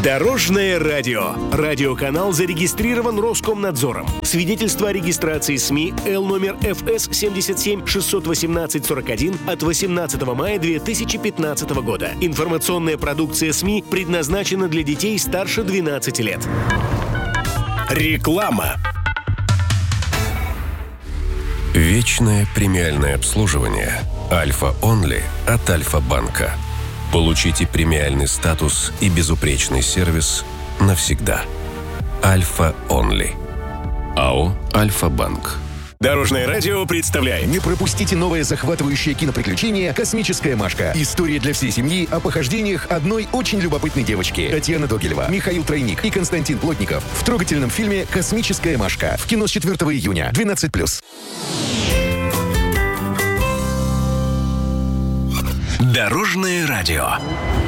Дорожное радио. Радиоканал зарегистрирован Роскомнадзором. Свидетельство о регистрации СМИ Л номер ФС 77 618 41 от 18 мая 2015 года. Информационная продукция СМИ предназначена для детей старше 12 лет. Реклама. Вечное премиальное обслуживание Альфа Онли от Альфа-банка. Получите премиальный статус и безупречный сервис навсегда. Альфа Онли. АО «Альфа-банк». Дорожное радио представляет. Не пропустите новое захватывающее киноприключение «Космическая Машка». История для всей семьи о похождениях одной очень любопытной девочки. Татьяна Догилева, Михаил Тройник и Константин Плотников в трогательном фильме «Космическая Машка». В кино с 4 июня. 12+. Дорожное радио.